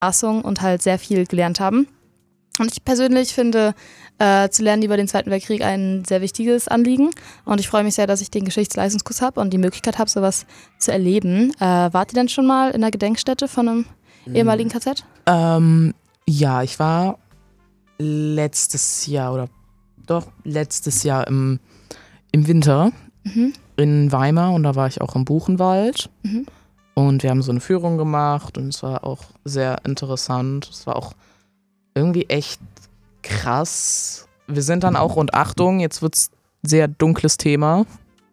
Bespaßung und halt sehr viel gelernt haben. Und ich persönlich finde, zu lernen über den Zweiten Weltkrieg ein sehr wichtiges Anliegen. Und ich freue mich sehr, dass ich den Geschichtsleistungskurs habe und die Möglichkeit habe, sowas zu erleben. Wart ihr denn schon mal in einer Gedenkstätte von einem ehemaligen KZ? Ja, ich war letztes Jahr im Winter in Weimar und da war ich auch im Buchenwald. Und wir haben so eine Führung gemacht und es war auch sehr interessant. Es war auch irgendwie echt krass. Wir sind dann auch, und Achtung, jetzt wird's sehr dunkles Thema.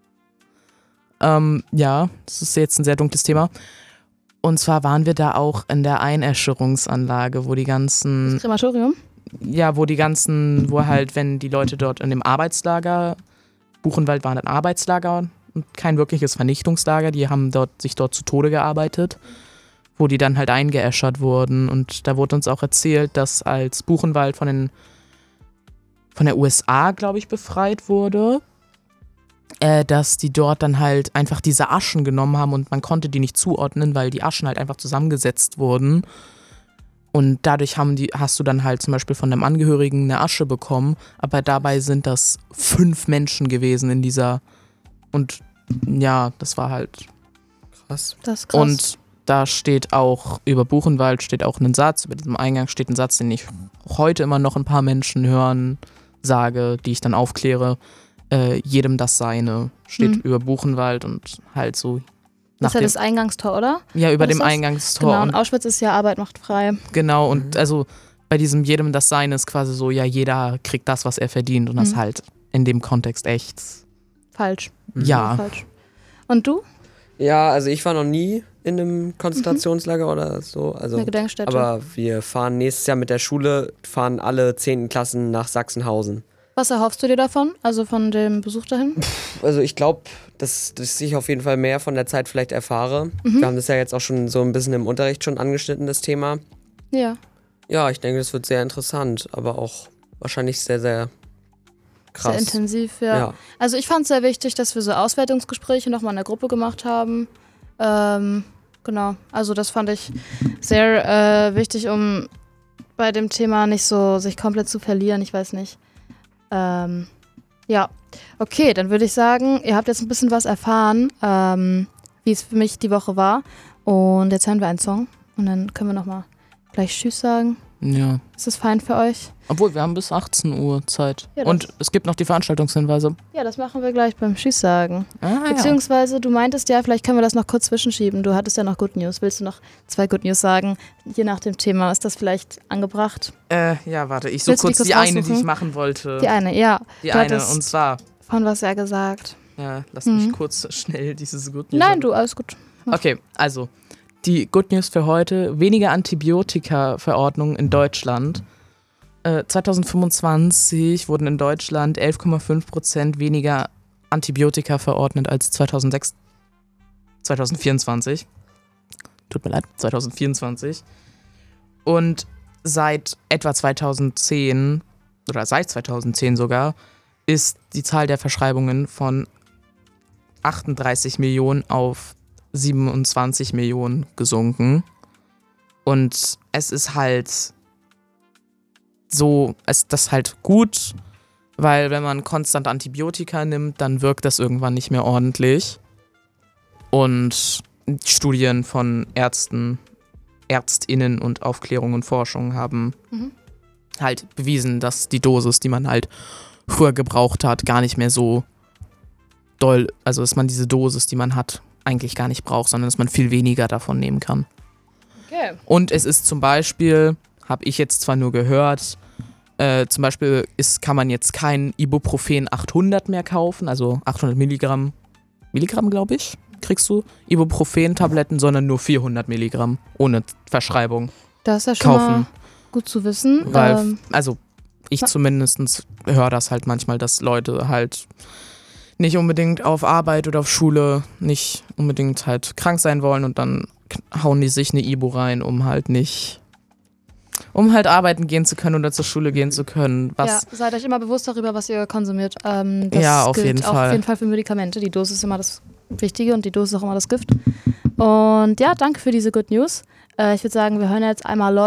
Ja, das ist jetzt ein sehr dunkles Thema. Und zwar waren wir da auch in der Einäscherungsanlage, wo die ganzen... Das Krematorium? Ja, wo halt, wenn die Leute dort in dem Arbeitslager, Buchenwald war ein Arbeitslager und kein wirkliches Vernichtungslager, die haben sich dort zu Tode gearbeitet, wo die dann halt eingeäschert wurden. Und da wurde uns auch erzählt, dass als Buchenwald von der USA, glaube ich, befreit wurde, dass die dort dann halt einfach diese Aschen genommen haben und man konnte die nicht zuordnen, weil die Aschen halt einfach zusammengesetzt wurden. Und dadurch hast du dann halt zum Beispiel von einem Angehörigen eine Asche bekommen, aber dabei sind das 5 Menschen gewesen in dieser. Und ja, das war halt krass. Das ist krass. Und da steht auch, über Buchenwald steht auch ein Satz, über diesem Eingang steht ein Satz, den ich heute immer noch ein paar Menschen hören, sage, die ich dann aufkläre. Jedem das Seine steht über Buchenwald und halt so. Das ist ja das Eingangstor, oder? Ja, über dem Eingangstor. Genau, und Auschwitz ist ja Arbeit macht frei. Genau, und also bei diesem jedem das Seine ist quasi so, ja, jeder kriegt das, was er verdient und das halt in dem Kontext echt falsch. Ja. Falsch. Und du? Ja, also ich war noch nie in einem Konzentrationslager oder so. Also, eine Gedenkstätte. Aber wir fahren nächstes Jahr mit der Schule, fahren alle 10. Klassen nach Sachsenhausen. Was erhoffst du dir davon? Also von dem Besuch dahin? Also ich glaube, dass ich auf jeden Fall mehr von der Zeit vielleicht erfahre. Wir haben das ja jetzt auch schon so ein bisschen im Unterricht schon angeschnitten, das Thema. Ja. Ja, ich denke, das wird sehr interessant, aber auch wahrscheinlich sehr, sehr krass. Sehr intensiv, ja. Also ich fand es sehr wichtig, dass wir so Auswertungsgespräche nochmal in der Gruppe gemacht haben. Genau, also das fand ich sehr wichtig, um bei dem Thema nicht so sich komplett zu verlieren, ich weiß nicht. Ja, okay, dann würde ich sagen, ihr habt jetzt ein bisschen was erfahren, wie es für mich die Woche war. Und jetzt hören wir einen Song und dann können wir nochmal gleich Tschüss sagen. Ja. Ist das fein für euch? Obwohl, wir haben bis 18 Uhr Zeit. Ja, und es gibt noch die Veranstaltungshinweise. Ja, das machen wir gleich beim Tschüss sagen. Ah, Beziehungsweise, du meintest ja, vielleicht können wir das noch kurz zwischenschieben. Du hattest ja noch Good News. Willst du noch 2 Good News sagen? Je nach dem Thema. Ist das vielleicht angebracht? Ja, warte. Ich suche kurz die eine, die ich machen wollte. Die eine, ja. Die eine, und zwar. Von was er gesagt. Ja, lass mich kurz schnell dieses Good News. Nein, du, alles gut. Okay, also. Die Good News für heute: weniger Antibiotika-Verordnungen in Deutschland. 2025 wurden in Deutschland 11,5% weniger Antibiotika verordnet als 2024. Tut mir leid, 2024. Und seit etwa 2010, oder seit 2010 sogar, ist die Zahl der Verschreibungen von 38 Millionen auf 27 Millionen gesunken. Und es ist halt so, das ist halt gut, weil wenn man konstant Antibiotika nimmt, dann wirkt das irgendwann nicht mehr ordentlich. Und Studien von Ärzten, ÄrztInnen und Aufklärung und Forschung haben halt bewiesen, dass die Dosis, die man halt früher gebraucht hat, gar nicht mehr so doll, also dass man diese Dosis, die man hat, eigentlich gar nicht braucht, sondern dass man viel weniger davon nehmen kann. Okay. Und es ist zum Beispiel, habe ich jetzt zwar nur gehört, zum Beispiel kann man jetzt kein Ibuprofen 800 mehr kaufen, also 800 Milligramm, glaube ich, kriegst du Ibuprofen-Tabletten, sondern nur 400 Milligramm ohne Verschreibung. Das ist ja schon kaufen. Mal gut zu wissen. Weil, also ich zumindest höre das halt manchmal, dass Leute halt nicht unbedingt auf Arbeit oder auf Schule nicht unbedingt halt krank sein wollen und dann hauen die sich eine Ibu rein, um halt arbeiten gehen zu können oder zur Schule gehen zu können. Ja, seid euch immer bewusst darüber, was ihr konsumiert. Das ja, auf gilt jeden auch Fall. Auf jeden Fall für Medikamente. Die Dosis ist immer das Wichtige und die Dosis ist auch immer das Gift. Und ja, danke für diese Good News. Ich würde sagen, wir hören jetzt einmal